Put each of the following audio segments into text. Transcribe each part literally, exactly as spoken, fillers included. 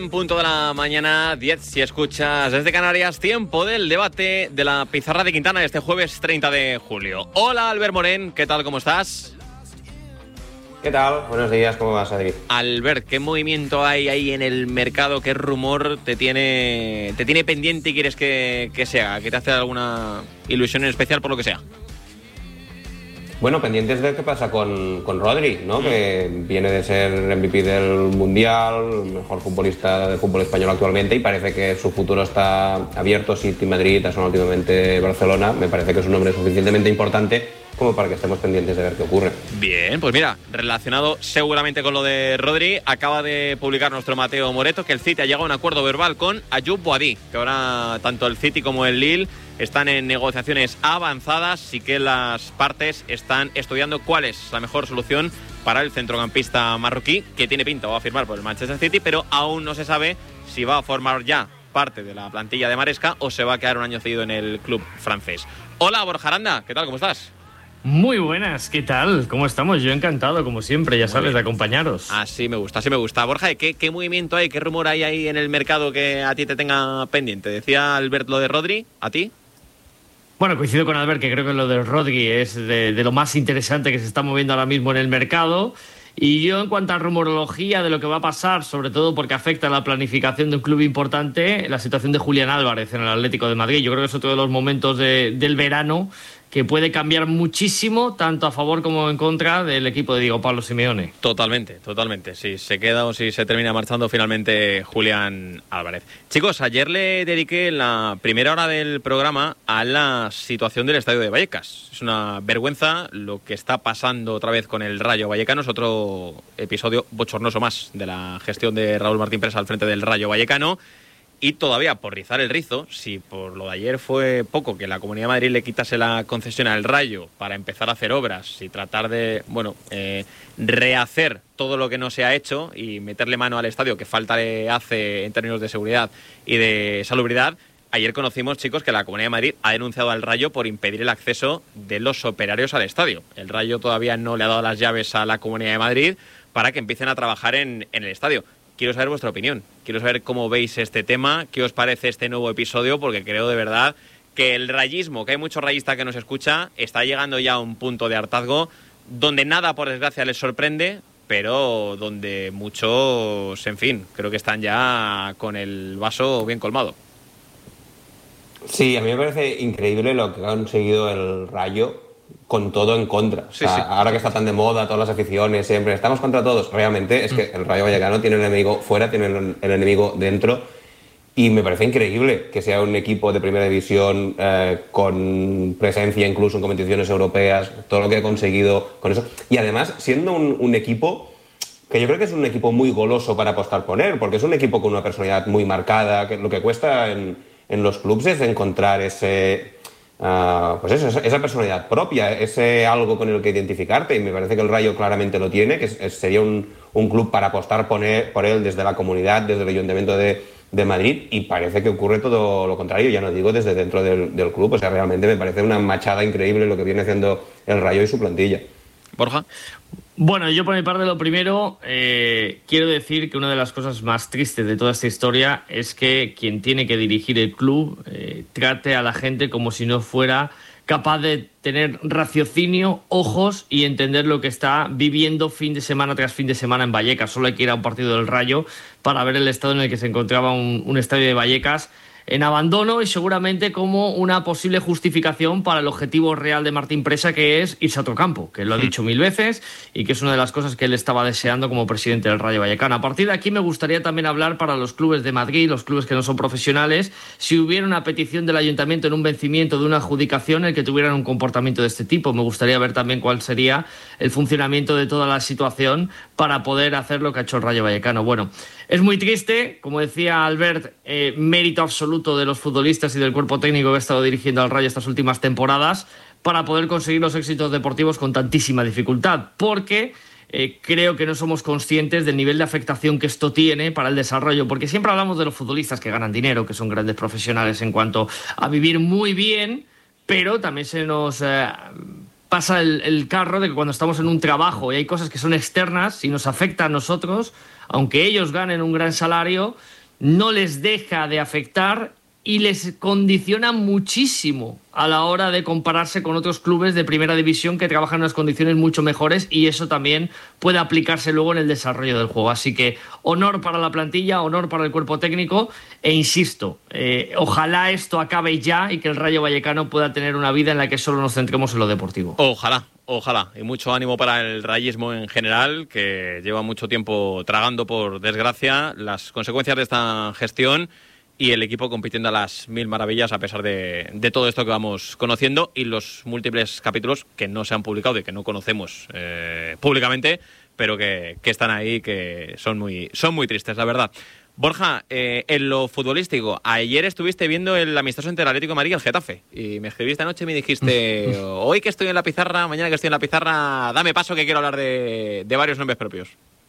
en punto de la mañana, diez si escuchas desde Canarias, tiempo del debate de la pizarra de Quintana este jueves treinta de julio. Hola Albert Morén, ¿qué tal? ¿Cómo estás? ¿Qué tal? Buenos días, ¿cómo vas, David? Albert, ¿qué movimiento hay ahí en el mercado? ¿Qué rumor te tiene te tiene pendiente y quieres que, que se haga? ¿Que te hace alguna ilusión en especial por lo que sea? Bueno, pendientes de qué pasa con, con Rodri, ¿no? Mm. Que viene de ser M V P del Mundial, mejor futbolista del fútbol español actualmente, y parece que su futuro está abierto. City, Madrid, son últimamente Barcelona. Me parece que es un nombre suficientemente importante como para que estemos pendientes de ver qué ocurre. Bien, pues mira, relacionado seguramente con lo de Rodri, acaba de publicar nuestro Mateo Moreto que el City ha llegado a un acuerdo verbal con Ayoub Boadi, que ahora tanto el City como el Lille están en negociaciones avanzadas y que las partes están estudiando cuál es la mejor solución para el centrocampista marroquí, que tiene pinta va a firmar por el Manchester City, pero aún no se sabe si va a formar ya parte de la plantilla de Maresca o se va a quedar un año cedido en el club francés. Hola Borja Aranda, ¿qué tal? ¿Cómo estás? Muy buenas, ¿qué tal? ¿Cómo estamos? Yo encantado, como siempre, ya sabes, de acompañaros. Así me gusta, así me gusta. Borja, ¿qué, ¿qué movimiento hay, qué rumor hay ahí en el mercado que a ti te tenga pendiente? Decía Albert lo de Rodri, ¿a ti? Bueno, coincido con Albert que creo que lo de Rodri es de, de lo más interesante que se está moviendo ahora mismo en el mercado. Y yo, en cuanto a rumorología de lo que va a pasar, sobre todo porque afecta a la planificación de un club importante, la situación de Julián Álvarez en el Atlético de Madrid, yo creo que es otro de los momentos de, del verano que puede cambiar muchísimo, tanto a favor como en contra del equipo de Diego Pablo Simeone. Totalmente, totalmente. Si se queda o si se termina marchando finalmente Julián Álvarez. Chicos, ayer le dediqué la primera hora del programa a la situación del Estadio de Vallecas. Es una vergüenza lo que está pasando otra vez con el Rayo Vallecano. Es otro episodio bochornoso más de la gestión de Raúl Martín Presa al frente del Rayo Vallecano. Y todavía, por rizar el rizo, si por lo de ayer fue poco que la Comunidad de Madrid le quitase la concesión al Rayo para empezar a hacer obras y tratar de, bueno, eh, rehacer todo lo que no se ha hecho y meterle mano al estadio que falta le hace en términos de seguridad y de salubridad, ayer conocimos, chicos, que la Comunidad de Madrid ha denunciado al Rayo por impedir el acceso de los operarios al estadio. El Rayo todavía no le ha dado las llaves a la Comunidad de Madrid para que empiecen a trabajar en, en el estadio. Quiero saber vuestra opinión, quiero saber cómo veis este tema, qué os parece este nuevo episodio, porque creo de verdad que el rayismo, que hay mucho rayista que nos escucha, está llegando ya a un punto de hartazgo donde nada, por desgracia, les sorprende, pero donde muchos, en fin, creo que están ya con el vaso bien colmado. Sí, a mí me parece increíble lo que ha conseguido el Rayo con todo en contra. O sea, sí, sí. Ahora que está tan de moda, todas las aficiones, siempre estamos contra todos. Realmente es que el Rayo Vallecano tiene el enemigo fuera, tiene el, el enemigo dentro. Y me parece increíble que sea un equipo de primera división eh, con presencia incluso en competiciones europeas, todo lo que ha conseguido con eso. Y además, siendo un, un equipo que yo creo que es un equipo muy goloso para apostar por él, porque es un equipo con una personalidad muy marcada, que lo que cuesta en, en los clubes es encontrar ese... Uh, pues eso, esa personalidad propia, ese algo con el que identificarte, y me parece que el Rayo claramente lo tiene, que es, es, sería un, un club para apostar por él, por él desde la comunidad, desde el Ayuntamiento de, de Madrid, y parece que ocurre todo lo contrario, ya no digo desde dentro del, del club. O sea, realmente me parece una machada increíble lo que viene haciendo el Rayo y su plantilla. Borja. Bueno, yo por mi parte lo primero, eh, quiero decir que una de las cosas más tristes de toda esta historia es que quien tiene que dirigir el club eh, trate a la gente como si no fuera capaz de tener raciocinio, ojos y entender lo que está viviendo fin de semana tras fin de semana en Vallecas. Solo hay que ir a un partido del Rayo para ver el estado en el que se encontraba un, un estadio de Vallecas en abandono, y seguramente como una posible justificación para el objetivo real de Martín Presa, que es irse a otro campo, que lo ha dicho mil veces y que es una de las cosas que él estaba deseando como presidente del Rayo Vallecano. A partir de aquí me gustaría también hablar para los clubes de Madrid, los clubes que no son profesionales, si hubiera una petición del Ayuntamiento en un vencimiento de una adjudicación en el que tuvieran un comportamiento de este tipo. Me gustaría ver también cuál sería el funcionamiento de toda la situación para poder hacer lo que ha hecho el Rayo Vallecano. Bueno, es muy triste, como decía Albert, eh, mérito absoluto de los futbolistas y del cuerpo técnico que ha estado dirigiendo al Rayo estas últimas temporadas para poder conseguir los éxitos deportivos con tantísima dificultad, porque eh, creo que no somos conscientes del nivel de afectación que esto tiene para el desarrollo, porque siempre hablamos de los futbolistas que ganan dinero, que son grandes profesionales en cuanto a vivir muy bien, pero también se nos... Eh, pasa el, el carro de que cuando estamos en un trabajo y hay cosas que son externas y nos afectan a nosotros, aunque ellos ganen un gran salario, no les deja de afectar y les condiciona muchísimo a la hora de compararse con otros clubes de primera división que trabajan en unas condiciones mucho mejores, y eso también puede aplicarse luego en el desarrollo del juego. Así que honor para la plantilla, honor para el cuerpo técnico, e insisto, eh, ojalá esto acabe ya y que el Rayo Vallecano pueda tener una vida en la que solo nos centremos en lo deportivo. Ojalá, ojalá, y mucho ánimo para el rayismo en general, que lleva mucho tiempo tragando, por desgracia, las consecuencias de esta gestión, y el equipo compitiendo a las mil maravillas a pesar de, de todo esto que vamos conociendo y los múltiples capítulos que no se han publicado y que no conocemos eh, públicamente, pero que, que están ahí, que son muy, son muy tristes, la verdad. Borja, eh, en lo futbolístico, ayer estuviste viendo el amistoso entre el Atlético de Madrid y el Getafe, y me escribiste anoche y me dijiste, hoy que estoy en la pizarra, mañana que estoy en la pizarra, dame paso que quiero hablar de, de varios nombres propios.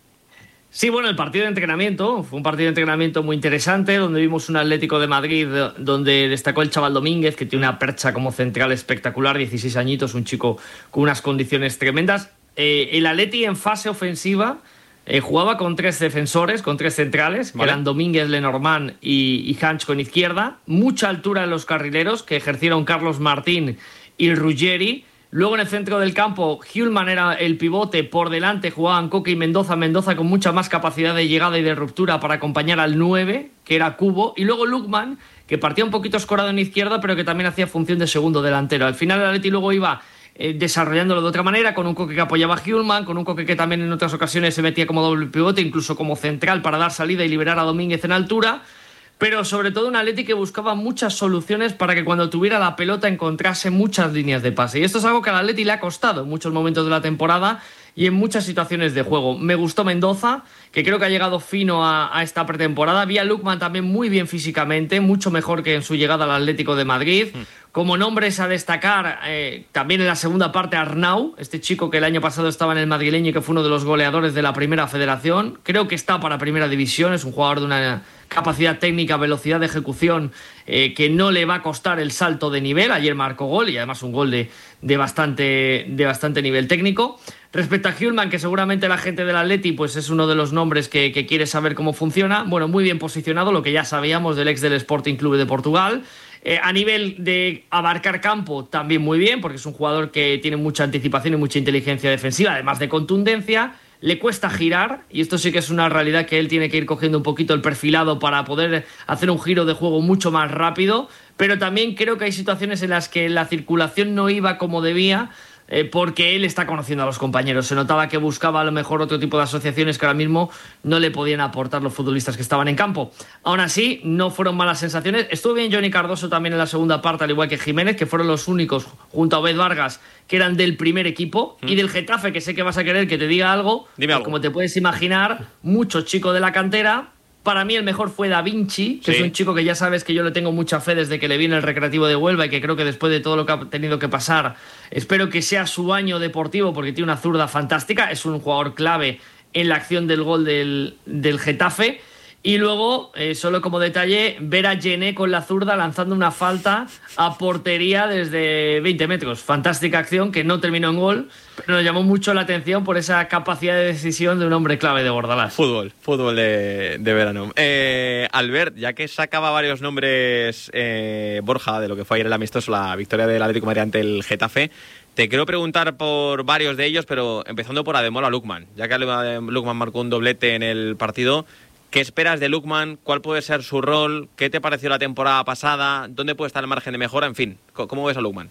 Sí, bueno, el partido de entrenamiento fue un partido de entrenamiento muy interesante, donde vimos un Atlético de Madrid donde destacó el chaval Domínguez, que tiene una percha como central espectacular, dieciséis añitos, un chico con unas condiciones tremendas. Eh, el Atleti en fase ofensiva eh, jugaba con tres defensores, con tres centrales, que ¿vale? eran Domínguez, Lenormand y, y Hanch con izquierda, mucha altura en los carrileros, que ejercieron Carlos Martín y Ruggeri. Luego en el centro del campo, Hjulman era el pivote, por delante jugaban Coque y Mendoza, Mendoza con mucha más capacidad de llegada y de ruptura para acompañar al nueve, que era Cubo, y luego Lukman, que partía un poquito escorado en izquierda, pero que también hacía función de segundo delantero. Al final el Atleti luego iba eh, desarrollándolo de otra manera, con un Coque que apoyaba a Hjulman, con un Coque que también en otras ocasiones se metía como doble pivote, incluso como central para dar salida y liberar a Domínguez en altura. Pero sobre todo un Atleti que buscaba muchas soluciones para que cuando tuviera la pelota encontrase muchas líneas de pase. Y esto es algo que al Atleti le ha costado en muchos momentos de la temporada y en muchas situaciones de juego. Me gustó Mendoza, que creo que ha llegado fino a, a esta pretemporada. Vi a Lukman también muy bien físicamente, mucho mejor que en su llegada al Atlético de Madrid. Como nombres a destacar, eh, también en la segunda parte Arnau, este chico que el año pasado estaba en el madrileño y que fue uno de los goleadores de la Primera Federación. Creo que está para Primera División, es un jugador de una capacidad técnica, velocidad de ejecución, eh, que no le va a costar el salto de nivel. Ayer marcó gol y además un gol de, de, bastante, de bastante nivel técnico. Respecto a Hjulman, que seguramente la gente del Atleti pues es uno de los nombres que, que quiere saber cómo funciona, bueno, muy bien posicionado, lo que ya sabíamos del ex del Sporting Clube de Portugal. Eh, a nivel de abarcar campo, también muy bien, porque es un jugador que tiene mucha anticipación y mucha inteligencia defensiva, además de contundencia. Le cuesta girar, y esto sí que es una realidad que él tiene que ir cogiendo un poquito el perfilado para poder hacer un giro de juego mucho más rápido, pero también creo que hay situaciones en las que la circulación no iba como debía, eh, porque él está conociendo a los compañeros. Se notaba que buscaba a lo mejor otro tipo de asociaciones que ahora mismo no le podían aportar los futbolistas que estaban en campo. Aún así, no fueron malas sensaciones. Estuvo bien Johnny Cardoso también en la segunda parte, al igual que Jiménez, que fueron los únicos, junto a Obed Vargas, que eran del primer equipo. Mm. Y del Getafe, que sé que vas a querer que te diga algo. Dime algo. Como te puedes imaginar, muchos chicos de la cantera. Para mí el mejor fue Da Vinci, que sí. Es un chico que ya sabes que yo le tengo mucha fe desde que le vi en el Recreativo de Huelva, y que creo que después de todo lo que ha tenido que pasar, espero que sea su año deportivo, porque tiene una zurda fantástica, es un jugador clave en la acción del gol del, del Getafe. Y luego, eh, solo como detalle, ver a Gené con la zurda lanzando una falta a portería desde veinte metros. Fantástica acción que no terminó en gol, pero nos llamó mucho la atención por esa capacidad de decisión de un hombre clave de Bordalás. Fútbol, fútbol de, de verano. Eh, Albert, ya que sacaba varios nombres, eh, Borja, de lo que fue ayer el amistoso, la victoria del Atlético de Madrid ante el Getafe, te quiero preguntar por varios de ellos, pero empezando por Ademola Lukman. Ya que Lukman marcó un doblete en el partido, ¿qué esperas de Lukman? ¿Cuál puede ser su rol? ¿Qué te pareció la temporada pasada? ¿Dónde puede estar el margen de mejora? En fin, ¿cómo ves a Lukman?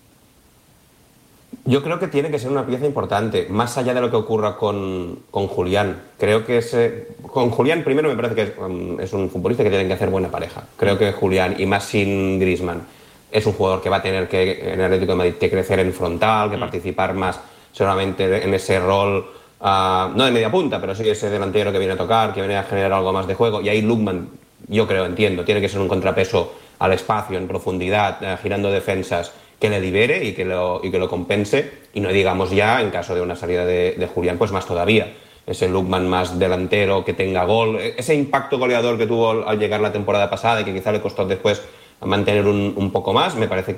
Yo creo que tiene que ser una pieza importante, más allá de lo que ocurra con, con Julián. Creo que ese, con Julián, primero, me parece que es, um, es un futbolista que tiene que hacer buena pareja. Creo que Julián, y más sin Griezmann, es un jugador que va a tener que, en el Atlético de Madrid, que crecer en frontal, que mm. participar más seguramente en ese rol. Uh, no de media punta, pero sí ese delantero que viene a tocar, que viene a generar algo más de juego. Y ahí Lukman, yo creo, entiendo, tiene que ser un contrapeso al espacio, en profundidad, uh, girando defensas, que le libere y que lo, y que lo compense. Y no digamos ya, en caso de una salida de, de Julián, pues más todavía. Ese Lukman más delantero, que tenga gol. Ese impacto goleador que tuvo al llegar la temporada pasada y que quizá le costó después mantener un, un poco más. Me parece que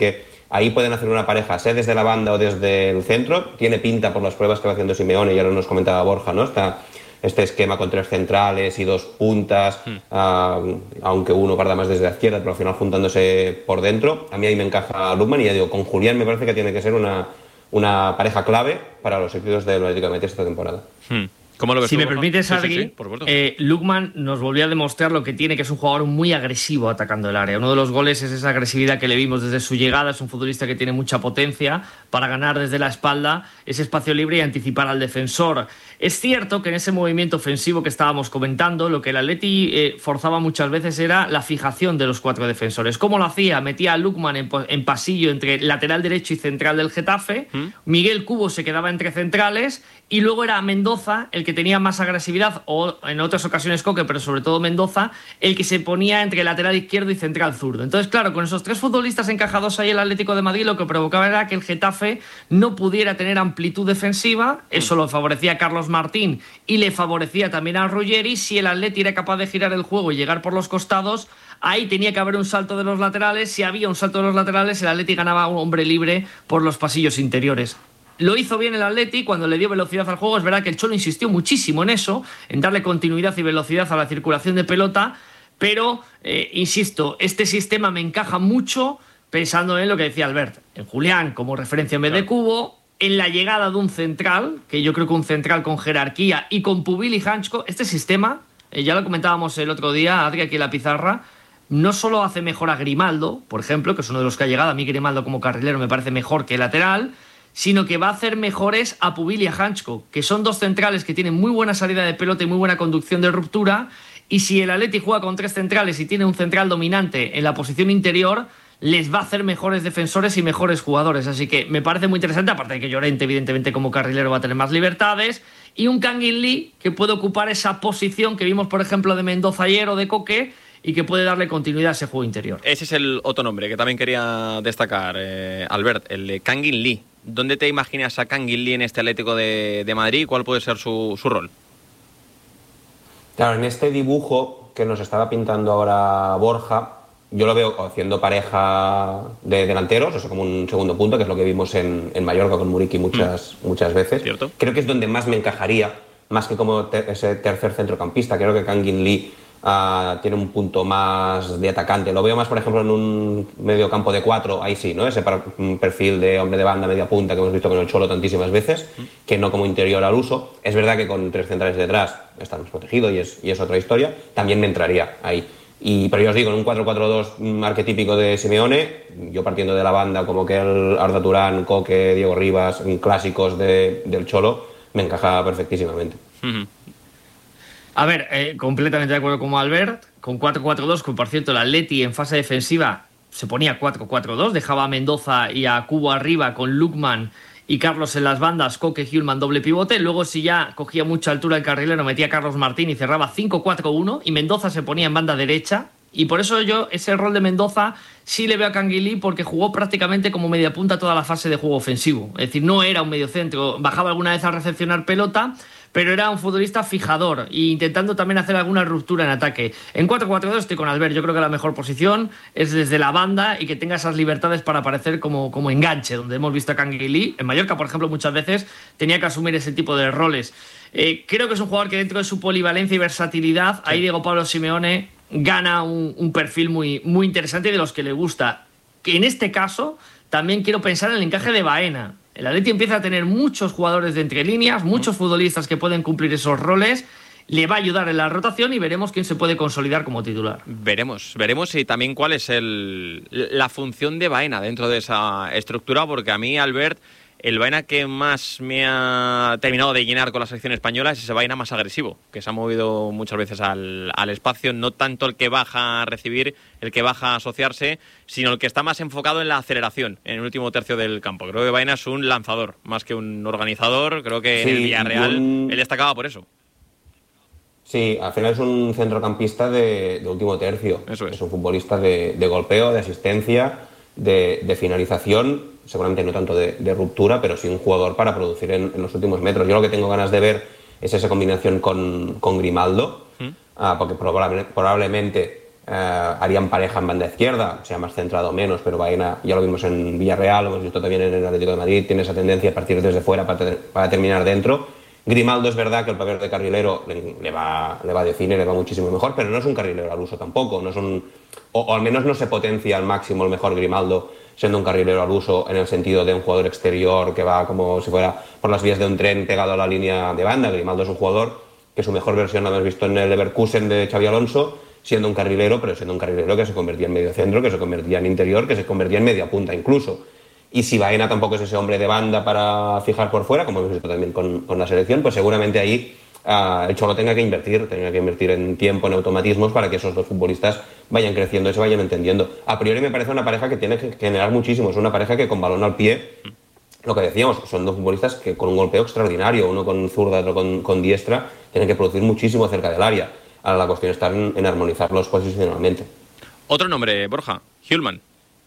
ahí pueden hacer una pareja, sea desde la banda o desde el centro. Tiene pinta por las pruebas que va haciendo Simeone, y ahora nos comentaba Borja, ¿no? Está este esquema con tres centrales y dos puntas, mm. uh, aunque uno parta más desde la izquierda, pero al final juntándose por dentro. A mí ahí me encaja Lookman, y ya digo, con Julián me parece que tiene que ser una, una pareja clave para los éxitos del Atlético de Madrid esta temporada. Mm. ¿Cómo lo ves si tú, me permites, sí, Adri, sí, sí, eh, Lookman nos volvió a demostrar lo que tiene, que es un jugador muy agresivo atacando el área. Uno de los goles es esa agresividad que le vimos desde su llegada. Es un futbolista que tiene mucha potencia para ganar desde la espalda ese espacio libre y anticipar al defensor. Es cierto que en ese movimiento ofensivo que estábamos comentando, lo que el Atleti eh, forzaba muchas veces era la fijación de los cuatro defensores. ¿Cómo lo hacía? Metía a Lookman en, en pasillo entre lateral derecho y central del Getafe. ¿Mm? Miguel Cubo se quedaba entre centrales, y luego era Mendoza el que tenía más agresividad, o en otras ocasiones Coque, pero sobre todo Mendoza, el que se ponía entre lateral izquierdo y central zurdo. Entonces, claro, con esos tres futbolistas encajados ahí el Atlético de Madrid, lo que provocaba era que el Getafe no pudiera tener amplitud defensiva. Eso lo favorecía a Carlos Martín y le favorecía también a Ruggeri. Si el Atleti era capaz de girar el juego y llegar por los costados, ahí tenía que haber un salto de los laterales. Si había un salto de los laterales, el Atleti ganaba un hombre libre por los pasillos interiores. Lo hizo bien el Atleti cuando le dio velocidad al juego. Es verdad que el Cholo insistió muchísimo en eso, en darle continuidad y velocidad a la circulación de pelota, pero, eh, insisto, este sistema me encaja mucho pensando en lo que decía Albert, en Julián como referencia en vez de Cubo, en la llegada de un central, que yo creo que un central con jerarquía, y con Pubil y Hanchko. Este sistema, eh, ya lo comentábamos el otro día, Adri, aquí en la pizarra, no solo hace mejor a Grimaldo, por ejemplo, que es uno de los que ha llegado. A mí Grimaldo como carrilero me parece mejor que lateral, sino que va a hacer mejores a Pubil y a Hanchko, que son dos centrales que tienen muy buena salida de pelota y muy buena conducción de ruptura. Y si el Atleti juega con tres centrales y tiene un central dominante en la posición interior, les va a hacer mejores defensores y mejores jugadores. Así que me parece muy interesante, aparte de que Llorente, evidentemente, como carrilero va a tener más libertades, y un Kangin Lee que puede ocupar esa posición que vimos, por ejemplo, de Mendoza ayer o de Coque, y que puede darle continuidad a ese juego interior. Ese es el otro nombre que también quería destacar, eh, Albert, el de Kangin Lee. ¿Dónde te imaginas a Kangin Lee en este Atlético de, de Madrid? ¿Cuál puede ser su, su rol? Claro, en este dibujo que nos estaba pintando ahora Borja, yo lo veo haciendo pareja de delanteros, o sea, como un segundo punto, que es lo que vimos en, en Mallorca con Muriqui muchas, mm. muchas veces. ¿Cierto? Creo que es donde más me encajaría, más que como ter- ese tercer centrocampista. Creo que Kangin Lee Uh, tiene un punto más de atacante. Lo veo más, por ejemplo, en un medio campo de cuatro, ahí sí, ¿no? Ese par- perfil de hombre de banda, media punta que hemos visto con el Cholo tantísimas veces, que no como interior al uso. Es verdad que con tres centrales detrás está más protegido y es, y es otra historia. También me entraría ahí. Y, pero yo os digo, en un cuatro cuatro dos arquetípico de Simeone, yo partiendo de la banda como que el Arda Turán, Coque, Diego Rivas, clásicos de, del Cholo, me encaja perfectísimamente. Uh-huh. A ver, eh, completamente de acuerdo con Albert, con cuatro cuatro dos, que por cierto el Atleti en fase defensiva se ponía cuatro cuatro dos, dejaba a Mendoza y a Cubo arriba con Lookman y Carlos en las bandas, Coque y Hjulman doble pivote. Luego, si ya cogía mucha altura el carrilero, metía a Carlos Martín y cerraba cinco cuatro uno, y Mendoza se ponía en banda derecha. Y por eso yo ese rol de Mendoza sí le veo a Kangin Lee, porque jugó prácticamente como media punta toda la fase de juego ofensivo. Es decir, no era un mediocentro, bajaba alguna vez a recepcionar pelota, pero era un futbolista fijador e intentando también hacer alguna ruptura en ataque. En cuatro cuatro dos estoy con Albert. Yo creo que la mejor posición es desde la banda y que tenga esas libertades para aparecer como, como enganche, donde hemos visto a Kangin Lee. En Mallorca, por ejemplo, muchas veces tenía que asumir ese tipo de roles. Eh, creo que es un jugador que dentro de su polivalencia y versatilidad, sí, ahí Diego Pablo Simeone gana un, un perfil muy, muy interesante y de los que le gusta. Que en este caso también quiero pensar en el encaje de Baena. El Atleti empieza a tener muchos jugadores de entre líneas, muchos futbolistas que pueden cumplir esos roles. Le va a ayudar en la rotación y veremos quién se puede consolidar como titular. Veremos, veremos y también cuál es el, la función de Baena dentro de esa estructura, porque a mí, Albert, el Baena que más me ha terminado de llenar con la selección española es ese Baena más agresivo, que se ha movido muchas veces al, al espacio, no tanto el que baja a recibir, el que baja a asociarse, sino el que está más enfocado en la aceleración, en el último tercio del campo. Creo que Baena es un lanzador, más que un organizador. Creo que sí, en el Villarreal un... él destacaba por eso. Sí, al final es un centrocampista de, de último tercio. Eso es. Es un futbolista de, de golpeo, de asistencia, de, de finalización, seguramente no tanto de, de ruptura, pero sí un jugador para producir en, en los últimos metros. Yo lo que tengo ganas de ver es esa combinación con, con Grimaldo, ¿Mm? uh, porque probable, probablemente eh, harían pareja en banda izquierda, sea más centrado o menos, pero Baena, ya lo vimos en Villarreal, lo hemos visto también en el Atlético de Madrid, tiene esa tendencia a partir desde fuera para, ter para terminar dentro. Grimaldo es verdad que el papel de carrilero le, le, va, le va de cine, le va muchísimo mejor, pero no es un carrilero al uso tampoco, no es un, o, o al menos no se potencia al máximo el mejor Grimaldo siendo un carrilero al uso en el sentido de un jugador exterior que va como si fuera por las vías de un tren pegado a la línea de banda. Grimaldo es un jugador que su mejor versión la hemos visto en el Leverkusen de Xabi Alonso, siendo un carrilero, pero siendo un carrilero que se convertía en medio centro, que se convertía en interior, que se convertía en media punta incluso. Y si Baena tampoco es ese hombre de banda para fijar por fuera, como hemos visto también con, con la selección, pues seguramente ahí uh, el Cholo tenga que invertir, tenga que invertir en tiempo, en automatismos, para que esos dos futbolistas vayan creciendo y se vayan entendiendo. A priori me parece una pareja que tiene que generar muchísimo, es una pareja que con balón al pie, lo que decíamos, son dos futbolistas que con un golpeo extraordinario, uno con zurda, otro con, con diestra, tienen que producir muchísimo cerca del área. Ahora la cuestión está en, en armonizarlos posicionalmente. Otro nombre, Borja, Hjulmand.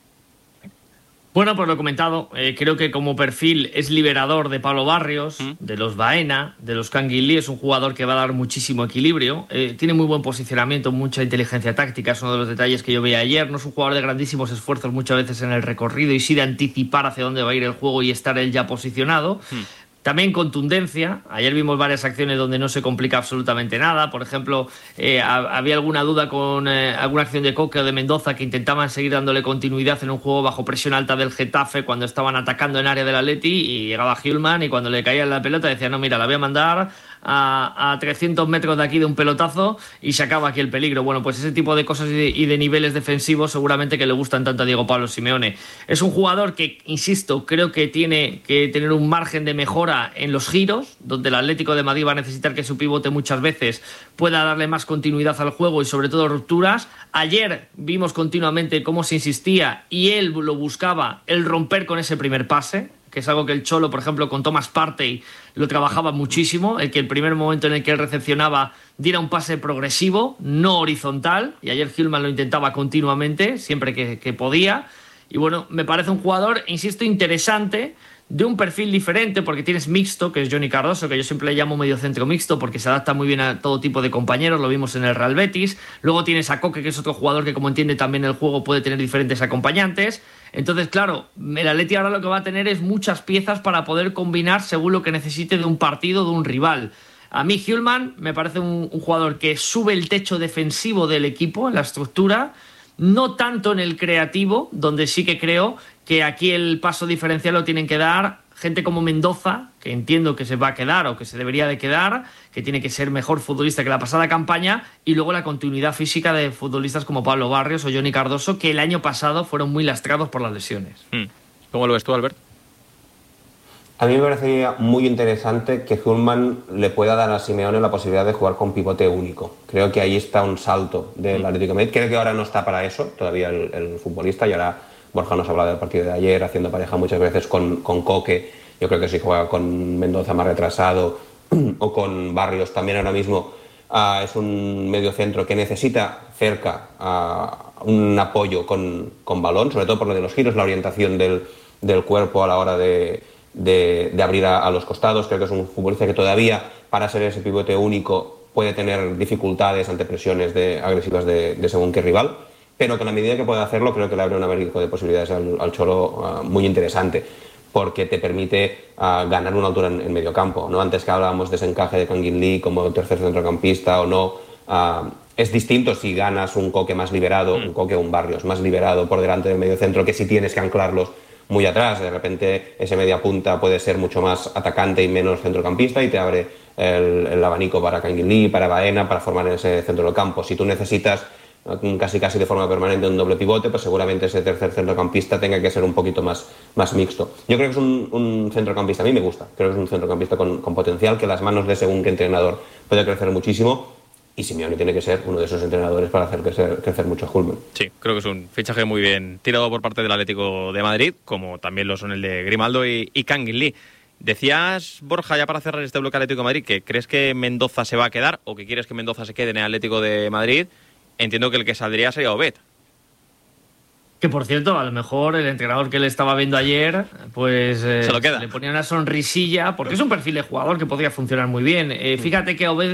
Bueno, pues lo he comentado, eh, creo que como perfil es liberador de Pablo Barrios, ¿Mm? de los Baena, de los Canguilí, es un jugador que va a dar muchísimo equilibrio, eh, tiene muy buen posicionamiento, mucha inteligencia táctica, es uno de los detalles que yo veía ayer, no es un jugador de grandísimos esfuerzos muchas veces en el recorrido y sí de anticipar hacia dónde va a ir el juego y estar él ya posicionado. ¿Mm? También contundencia. Ayer vimos varias acciones donde no se complica absolutamente nada. Por ejemplo, eh, había alguna duda con eh, alguna acción de Coque o de Mendoza que intentaban seguir dándole continuidad en un juego bajo presión alta del Getafe cuando estaban atacando en área del Atleti y llegaba Hjulmand y cuando le caía la pelota decía no, mira, la voy a mandar a, a trescientos metros de aquí de un pelotazo y se acaba aquí el peligro. Bueno, pues ese tipo de cosas y de, y de niveles defensivos seguramente que le gustan tanto a Diego Pablo Simeone. Es un jugador que, insisto, creo que tiene que tener un margen de mejora en los giros, donde el Atlético de Madrid va a necesitar que su pivote muchas veces pueda darle más continuidad al juego y sobre todo rupturas. Ayer vimos continuamente cómo se insistía y él lo buscaba, el romper con ese primer pase, que es algo que el Cholo, por ejemplo, con Thomas Partey lo trabajaba muchísimo, el que el primer momento en el que él recepcionaba diera un pase progresivo, no horizontal, y ayer Hjulmand lo intentaba continuamente, siempre que, que podía, y bueno, me parece un jugador, insisto, interesante, de un perfil diferente, porque tienes mixto, que es Johnny Cardoso, que yo siempre le llamo medio centro mixto, porque se adapta muy bien a todo tipo de compañeros, lo vimos en el Real Betis. Luego tienes a Coque, que es otro jugador que, como entiende también el juego, puede tener diferentes acompañantes. Entonces, claro, el Atleti ahora lo que va a tener es muchas piezas para poder combinar según lo que necesite de un partido, de un rival. A mí Hjulmand me parece un, un jugador que sube el techo defensivo del equipo en la estructura, no tanto en el creativo, donde sí que creo que aquí el paso diferencial lo tienen que dar gente como Mendoza, que entiendo que se va a quedar o que se debería de quedar, que tiene que ser mejor futbolista que la pasada campaña, y luego la continuidad física de futbolistas como Pablo Barrios o Johnny Cardoso, que el año pasado fueron muy lastrados por las lesiones. ¿Cómo lo ves tú, Albert? A mí me parecería muy interesante que Hjulmand le pueda dar a Simeone la posibilidad de jugar con pivote único. Creo que ahí está un salto del Atlético de Madrid. Creo que ahora no está para eso todavía el, el futbolista, y ahora Borja nos hablaba del partido de ayer, haciendo pareja muchas veces con, con Coque. Yo creo que si juega con Mendoza más retrasado o con Barrios también ahora mismo, uh, es un medio centro que necesita cerca uh, un apoyo con, con balón, sobre todo por lo de los giros, la orientación del, del cuerpo a la hora de, de, de abrir a, a los costados. Creo que es un futbolista que todavía, para ser ese pivote único, puede tener dificultades ante presiones de, agresivas de, de según qué rival, pero que a la medida que pueda hacerlo creo que le abre un abanico de posibilidades al, al Cholo uh, muy interesante, porque te permite uh, ganar una altura en, en medio campo, ¿no? Antes que hablábamos de ese encaje de Canguilí como tercer centrocampista o no, uh, es distinto si ganas un Coque más liberado, mm. un Coque o un Barrios más liberado por delante del medio centro, que si tienes que anclarlos muy atrás. De repente ese media punta puede ser mucho más atacante y menos centrocampista y te abre el, el abanico para Canguilí, para Baena, para formar ese centro del campo. Si tú necesitas casi casi de forma permanente un doble pivote, pues seguramente ese tercer centrocampista tenga que ser un poquito más, más mixto. Yo creo que es un, un centrocampista, a mí me gusta, creo que es un centrocampista con, con potencial, que las manos de según qué entrenador puede crecer muchísimo, y Simeone tiene que ser uno de esos entrenadores para hacer crecer, crecer mucho a Hjulmand. Sí, creo que es un fichaje muy bien tirado por parte del Atlético de Madrid, como también lo son el de Grimaldo y, y Canguilí. Decías, Borja, ya para cerrar este bloque Atlético de Madrid, que crees que Mendoza se va a quedar o que quieres que Mendoza se quede en el Atlético de Madrid. Entiendo que el que saldría sería Obed. Que por cierto, a lo mejor el entrenador que le estaba viendo ayer, pues eh, se lo queda. Le ponía una sonrisilla, porque es un perfil de jugador que podría funcionar muy bien. Eh, fíjate que Obed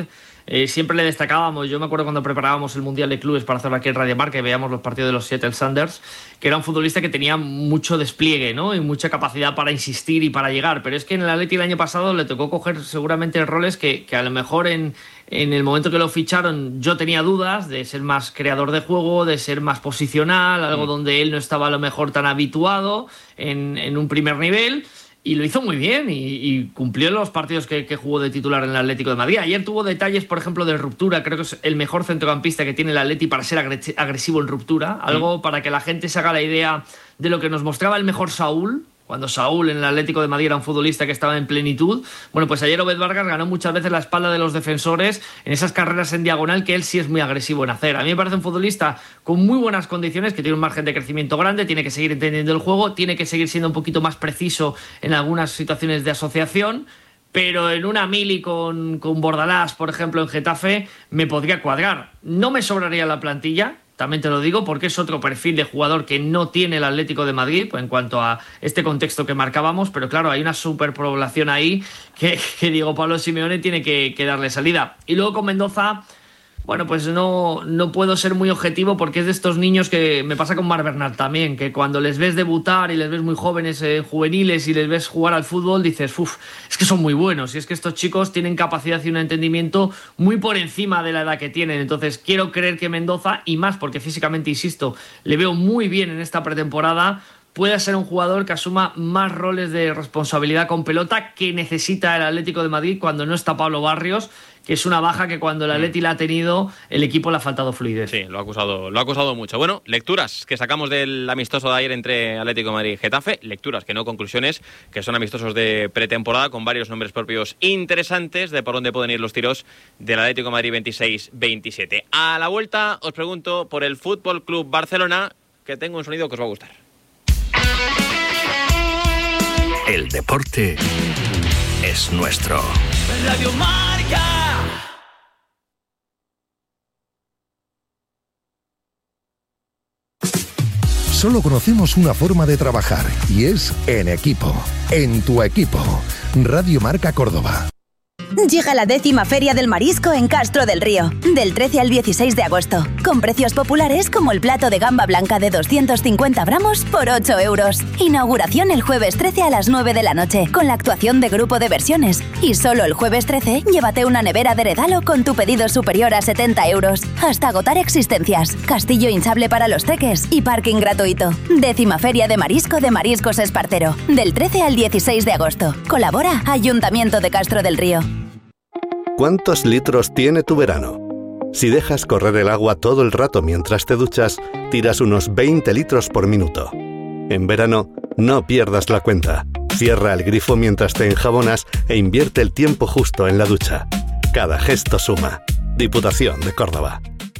eh, siempre le destacábamos. Yo me acuerdo cuando preparábamos el Mundial de Clubes para hacerlo aquí en Radio Marca y veíamos los partidos de los Seattle Sounders, que era un futbolista que tenía mucho despliegue, ¿no? Y mucha capacidad para insistir y para llegar. Pero es que en el Atleti el año pasado le tocó coger seguramente roles que, que a lo mejor en, en el momento que lo ficharon yo tenía dudas de ser más creador de juego, de ser más posicional, algo mm. donde él no estaba a lo mejor tan habituado en, en un primer nivel. Y lo hizo muy bien y, y cumplió los partidos que, que jugó de titular en el Atlético de Madrid. Ayer tuvo detalles, por ejemplo, de ruptura. Creo que es el mejor centrocampista que tiene el Atleti para ser agresivo en ruptura. Algo mm. para que la gente se haga la idea de lo que nos mostraba el mejor Saúl. Cuando Saúl en el Atlético de Madrid era un futbolista que estaba en plenitud. Bueno, pues ayer Obed Vargas ganó muchas veces la espalda de los defensores en esas carreras en diagonal que él sí es muy agresivo en hacer. A mí me parece un futbolista con muy buenas condiciones, que tiene un margen de crecimiento grande, tiene que seguir entendiendo el juego, tiene que seguir siendo un poquito más preciso en algunas situaciones de asociación, pero en una mili con, con Bordalás, por ejemplo, en Getafe, me podría cuadrar. No me sobraría la plantilla, también te lo digo, porque es otro perfil de jugador que no tiene el Atlético de Madrid pues, en cuanto a este contexto que marcábamos, pero claro, hay una superpoblación ahí que, que Diego Pablo Simeone tiene que, que darle salida. Y luego con Mendoza, bueno, pues no, no puedo ser muy objetivo porque es de estos niños que me pasa con Marc Bernat también, que cuando les ves debutar y les ves muy jóvenes, eh, juveniles, y les ves jugar al fútbol, dices, uff, es que son muy buenos, y es que estos chicos tienen capacidad y un entendimiento muy por encima de la edad que tienen. Entonces quiero creer que Mendoza, y más porque físicamente, insisto, le veo muy bien en esta pretemporada, pueda ser un jugador que asuma más roles de responsabilidad con pelota que necesita el Atlético de Madrid cuando no está Pablo Barrios, que es una baja que cuando el Atleti la ha tenido, el equipo le ha faltado fluidez. Sí, lo ha acusado, lo ha acusado mucho. Bueno, lecturas que sacamos del amistoso de ayer entre Atlético de Madrid y Getafe, lecturas que no conclusiones, que son amistosos de pretemporada con varios nombres propios interesantes de por dónde pueden ir los tiros del Atlético de Madrid veintiséis veintisiete. A la vuelta os pregunto por el Fútbol Club Barcelona, que tengo un sonido que os va a gustar. El deporte es nuestro. Radio Marca. Solo conocemos una forma de trabajar y es en equipo. En tu equipo. Radio Marca Córdoba. Llega la décima Feria del Marisco en Castro del Río, del trece al dieciséis de agosto, con precios populares como el plato de gamba blanca de doscientos cincuenta gramos por ocho euros. Inauguración el jueves trece a las nueve de la noche, con la actuación de Grupo de Versiones. Y solo el jueves trece, llévate una nevera de regalo con tu pedido superior a setenta euros, hasta agotar existencias, castillo hinchable para los teques y parking gratuito. Décima Feria de Marisco de Mariscos Espartero, del trece al dieciséis de agosto. Colabora Ayuntamiento de Castro del Río. ¿Cuántos litros tiene tu verano? Si dejas correr el agua todo el rato mientras te duchas, tiras unos veinte litros por minuto. En verano, no pierdas la cuenta. Cierra el grifo mientras te enjabonas e invierte el tiempo justo en la ducha. Cada gesto suma. Diputación de Córdoba.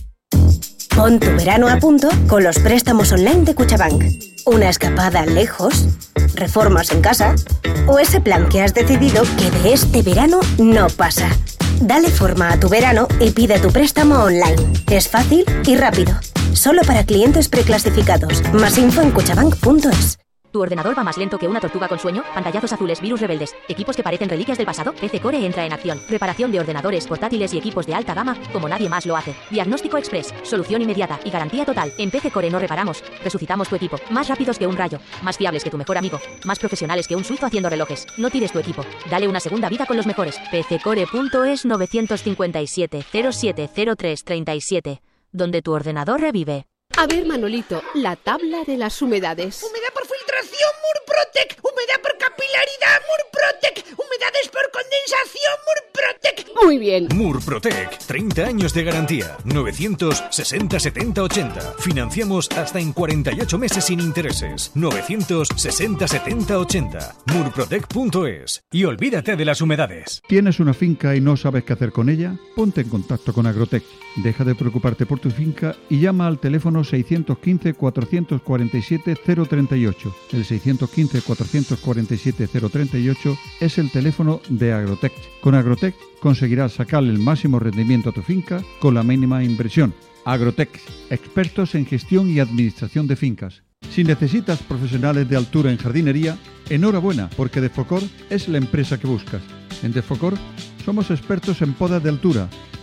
Pon tu verano a punto con los préstamos online de Cuchabank. Una escapada lejos, reformas en casa o ese plan que has decidido que de este verano no pasa. Dale forma a tu verano y pide tu préstamo online. Es fácil y rápido. Solo para clientes preclasificados. Más info en cuchabank punto es. ¿Tu ordenador va más lento que una tortuga con sueño? Pantallazos azules, virus rebeldes, equipos que parecen reliquias del pasado. P C Core entra en acción. Reparación de ordenadores, portátiles y equipos de alta gama como nadie más lo hace. Diagnóstico express, solución inmediata y garantía total. En P C Core no reparamos, resucitamos tu equipo. Más rápidos que un rayo, más fiables que tu mejor amigo, más profesionales que un suizo haciendo relojes. No tires tu equipo, dale una segunda vida con los mejores. P C core punto es nueve cinco siete, cero siete cero tres tres siete, donde tu ordenador revive. A ver, Manolito, la tabla de las humedades. Humedad por filtración, Murprotec. Humedad por capilaridad, Murprotec. Humedades por condensación, Murprotec. Muy bien. Murprotec, treinta años de garantía. novecientos sesenta setenta ochenta. Financiamos hasta en cuarenta y ocho meses sin intereses. novecientos sesenta setenta ochenta. Murprotec punto es. Y olvídate de las humedades. ¿Tienes una finca y no sabes qué hacer con ella? Ponte en contacto con Agrotec. Deja de preocuparte por tu finca y llama al teléfono seiscientos quince, cuatrocientos cuarenta y siete, cero treinta y ocho. El seiscientos quince, cuatrocientos cuarenta y siete, cero treinta y ocho es el teléfono de Agrotec. Con Agrotec conseguirás sacarle el máximo rendimiento a tu finca con la mínima inversión. Agrotec, expertos en gestión y administración de fincas. Si necesitas profesionales de altura en jardinería, enhorabuena, porque Defocor es la empresa que buscas. En Defocor somos expertos en podas de altura,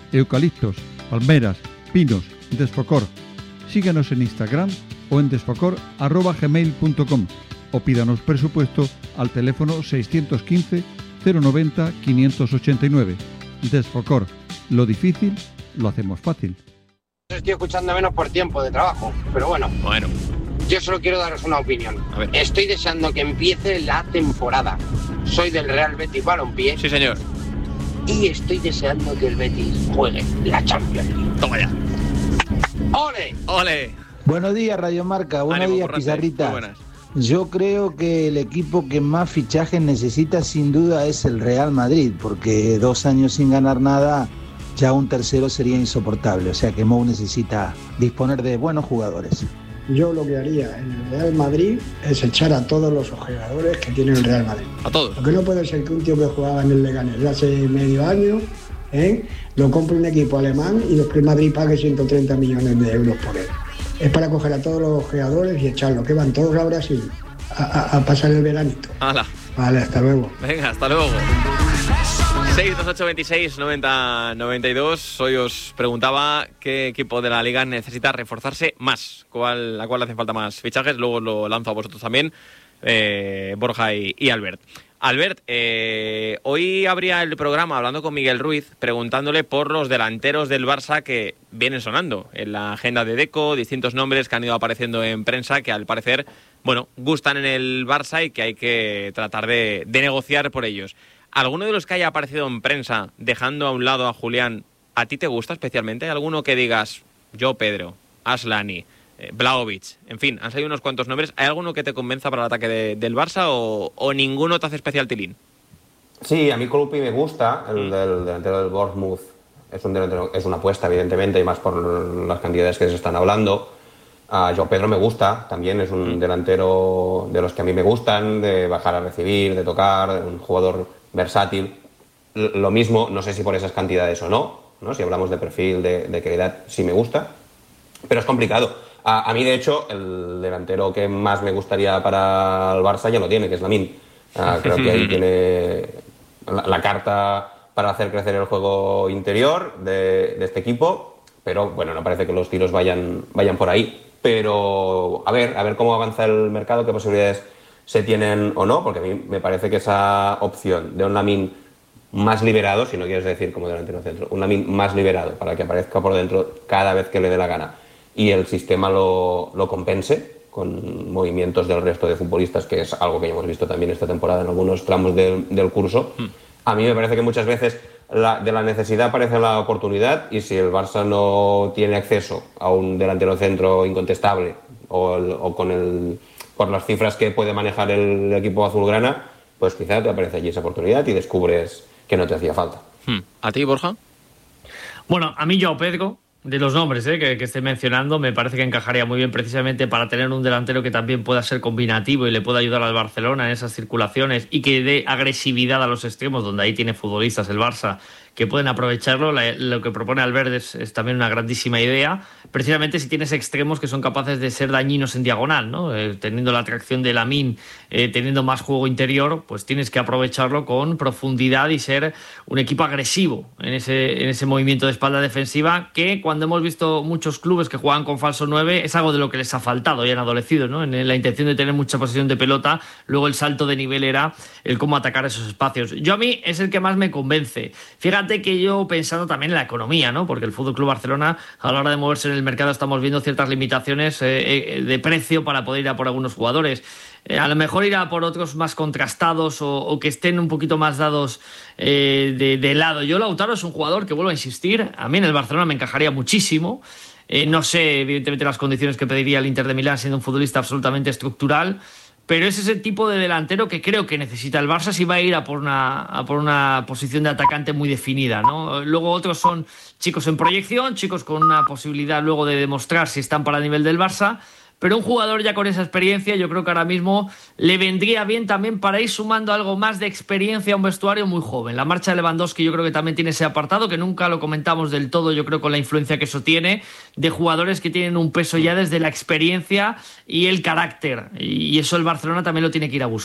eucaliptos, palmeras, pinos, Desfocor. Síguenos en Instagram o en desfocor arroba gmail punto com o pídanos presupuesto al teléfono seiscientos quince cero noventa quinientos ochenta y nueve. Desfocor. Lo difícil lo hacemos fácil. Estoy escuchando menos por tiempo de trabajo, pero bueno. Bueno. Yo solo quiero daros una opinión. A ver. Estoy deseando que empiece la temporada. Soy del Real Betis Balompié. Sí, señor. Y estoy deseando que el Betis juegue la Champions League. Toma ya. ¡Ole! ¡Ole! Buenos días, Radio Marca. Buenos Ánimo, días, Porrante. Pizarrita. Muy buenas. Yo creo que el equipo que más fichajes necesita sin duda es el Real Madrid, porque dos años sin ganar nada, ya un tercero sería insoportable. O sea que Mou necesita disponer de buenos jugadores. Yo lo que haría en el Real Madrid es echar a todos los jugadores que tiene el Real Madrid. A todos. Porque no puede ser que un tío que jugaba en el Leganés hace medio año, ¿eh? lo compre un equipo alemán y después Madrid pague ciento treinta millones de euros por él. Es para coger a todos los jugadores y echarlos, que van todos a Brasil a, a, a pasar el veranito. ¡Hala! Vale, hasta luego. Venga, hasta luego. seis dos ocho veintiséis noventa noventa y dos. Hoy os preguntaba qué equipo de la Liga necesita reforzarse más, cuál, a cuál le hacen falta más fichajes. Luego os lo lanzo a vosotros también, eh, Borja y, y Albert. Albert, eh, hoy abría el programa hablando con Miguel Ruiz, preguntándole por los delanteros del Barça que vienen sonando en la agenda de Deco, distintos nombres que han ido apareciendo en prensa que al parecer, bueno, gustan en el Barça y que hay que tratar de, de negociar por ellos. ¿Alguno de los que haya aparecido en prensa, dejando a un lado a Julián, a ti te gusta especialmente? ¿Hay alguno que digas, yo Pedro, Aslani, eh, Vlahovic, en fin, han salido unos cuantos nombres? ¿Hay alguno que te convenza para el ataque de, del Barça o, o ninguno te hace especial tilín? Sí, a mí Colupi me gusta, el del delantero del Bournemouth. Es, un delantero, es una apuesta, evidentemente, y más por las cantidades que se están hablando. A João Pedro me gusta, también es un delantero de los que a mí me gustan, de bajar a recibir, de tocar, un jugador versátil. L- lo mismo, no sé si por esas cantidades o no, ¿no? Si hablamos de perfil, de, de calidad, sí me gusta, pero es complicado. A, a mí, de hecho, el delantero que más me gustaría para el Barça ya lo tiene, que es Lamine. Uh, creo que ahí tiene la, la carta para hacer crecer el juego interior de, de este equipo, pero bueno, no parece que los tiros vayan, vayan por ahí. Pero a ver, a ver cómo avanza el mercado, qué posibilidades se tienen o no, porque a mí me parece que esa opción de un Lamine más liberado, si no quieres decir como delantero centro, un Lamine más liberado para que aparezca por dentro cada vez que le dé la gana y el sistema lo, lo compense con movimientos del resto de futbolistas, que es algo que ya hemos visto también esta temporada en algunos tramos del, del curso. Hmm. A mí me parece que muchas veces la, de la necesidad aparece la oportunidad, y si el Barça no tiene acceso a un delantero centro incontestable o, el, o con el, por las cifras que puede manejar el equipo azulgrana, pues quizá te aparece allí esa oportunidad y descubres que no te hacía falta. Hmm. ¿A ti, Borja? Bueno, a mí João Pedro, de los nombres eh, que, que estoy mencionando, me parece que encajaría muy bien precisamente para tener un delantero que también pueda ser combinativo y le pueda ayudar al Barcelona en esas circulaciones y que dé agresividad a los extremos, donde ahí tiene futbolistas el Barça que pueden aprovecharlo. La, lo que propone Albert es, es también una grandísima idea, precisamente si tienes extremos que son capaces de ser dañinos en diagonal, ¿no? Eh, teniendo la atracción de Lamine, eh, teniendo más juego interior, pues tienes que aprovecharlo con profundidad y ser un equipo agresivo en ese, en ese movimiento de espalda defensiva, que cuando hemos visto muchos clubes que juegan con falso nueve es algo de lo que les ha faltado y han adolecido, ¿no? En la intención de tener mucha posesión de pelota, luego el salto de nivel era el cómo atacar esos espacios. Yo a mí es el que más me convence. Fíjate que yo pensando también en la economía, ¿no? Porque el F C Barcelona, a la hora de moverse en el mercado, estamos viendo ciertas limitaciones eh, eh, de precio para poder ir a por algunos jugadores. Eh, a lo mejor ir a por otros más contrastados o, o que estén un poquito más dados eh, de, de lado. Yo, Lautaro es un jugador que, vuelvo a insistir, a mí en el Barcelona me encajaría muchísimo. Eh, no sé, evidentemente, las condiciones que pediría el Inter de Milán siendo un futbolista absolutamente estructural, pero es ese tipo de delantero que creo que necesita el Barça si va a ir a por una, a por una posición de atacante muy definida, ¿no? Luego otros son chicos en proyección, chicos con una posibilidad luego de demostrar si están para el nivel del Barça, pero un jugador ya con esa experiencia yo creo que ahora mismo le vendría bien también para ir sumando algo más de experiencia a un vestuario muy joven. La marcha de Lewandowski yo creo que también tiene ese apartado, que nunca lo comentamos del todo, yo creo, con la influencia que eso tiene, de jugadores que tienen un peso ya desde la experiencia y el carácter, y eso el Barcelona también lo tiene que ir a buscar.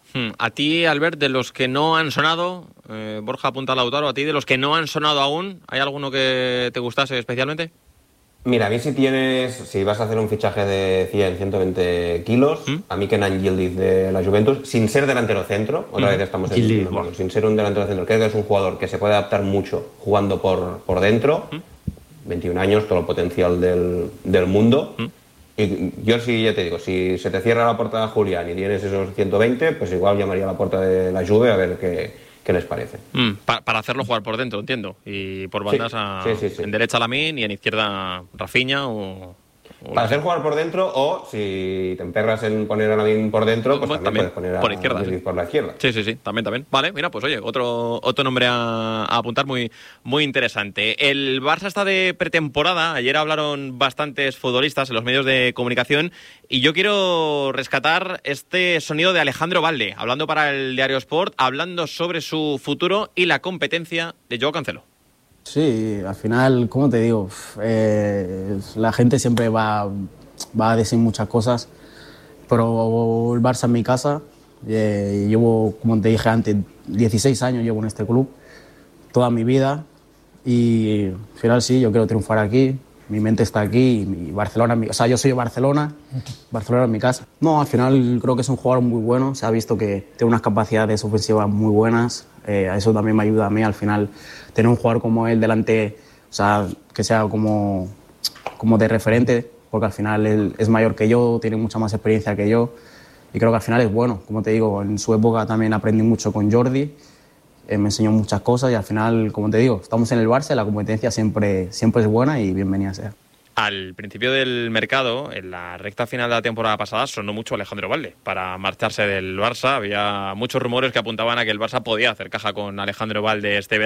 Hmm. A ti, Albert, de los que no han sonado, eh, Borja apunta a Lautaro, a ti de los que no han sonado aún, ¿hay alguno que te gustase especialmente? Mira, a mí si tienes, si vas a hacer un fichaje de cien, ciento veinte kilos, ¿Mm? a mí Kenan Yildiz de la Juventus, sin ser delantero centro, otra ¿Mm? vez estamos en el bueno. sin ser un delantero centro, creo que es un jugador que se puede adaptar mucho jugando por, por dentro, ¿Mm? veintiún años, todo el potencial del, del mundo. ¿Mm? Y yo sí, ya te digo, si se te cierra la puerta de Julián y tienes esos ciento veinte, pues igual llamaría a la puerta de la Juve a ver qué, qué les parece. Mm, pa para hacerlo jugar por dentro, entiendo. Y por bandas sí, a, sí, sí, sí. en derecha Lamine y en izquierda Rafinha o... o para hacer jugar por dentro, o si te emperras en poner a Lamine por dentro, pues bueno, también, también puedes poner por a izquierda, sí. por la izquierda. Sí, sí, sí, también, también. Vale, mira, pues oye, otro otro nombre a, a apuntar muy, muy interesante. El Barça está de pretemporada. Ayer hablaron bastantes futbolistas en los medios de comunicación y yo quiero rescatar este sonido de Alejandro Valde, hablando para el Diario Sport, hablando sobre su futuro y la competencia de Joao Cancelo. Sí, al final, como te digo, eh, la gente siempre va, va a decir muchas cosas, pero el Barça es mi casa. Eh, llevo, como te dije antes, dieciséis años llevo en este club, toda mi vida, y al final sí, yo quiero triunfar aquí. Mi mente está aquí, y Barcelona, o sea, yo soy de Barcelona, Barcelona es mi casa. No, al final creo que es un jugador muy bueno, se ha visto que tiene unas capacidades ofensivas muy buenas, eh, eso también me ayuda a mí al final, tener un jugador como él delante, o sea, que sea como, como de referente, porque al final él es mayor que yo, tiene mucha más experiencia que yo, y creo que al final es bueno, como te digo, en su época también aprendí mucho con Jordi, Eh, me enseñó muchas cosas y al final, como te digo, estamos en el Barça, la competencia siempre, siempre es buena y bienvenida sea. Al principio del mercado, en la recta final de la temporada pasada, sonó mucho Alejandro Valde para marcharse del Barça. Había muchos rumores que apuntaban a que el Barça podía hacer caja con Alejandro Valde este verano.